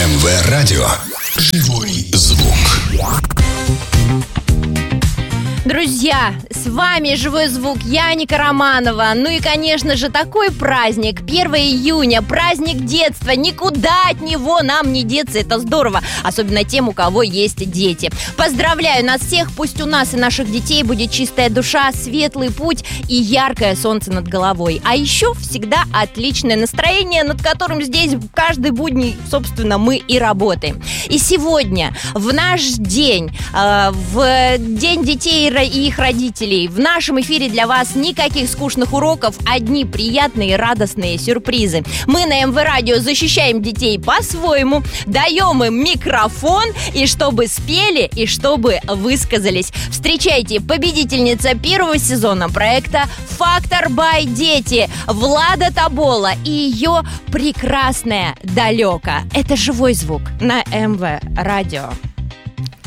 МВ Радио. Живой звук. Друзья, с вами «Живой звук», я Ника Романова. Ну и, конечно же, такой праздник, 1 июня, праздник детства. Никуда от него нам не деться, это здорово. Особенно тем, у кого есть дети. Поздравляю нас всех, пусть у нас и наших детей будет чистая душа, светлый путь и яркое солнце над головой. А еще всегда отличное настроение, над которым здесь каждый будний, собственно, мы и работаем. И сегодня, в наш день, в День детей и их родителей, в нашем эфире для вас никаких скучных уроков, одни приятные радостные сюрпризы. Мы на МВ Радио защищаем детей по-своему, даем им микрофон, и чтобы спели, и чтобы высказались. Встречайте, победительница первого сезона проекта «Фактор бай Дети» Влада Тобола и ее прекрасная Далека. Это «Живой звук» на МВ Радио.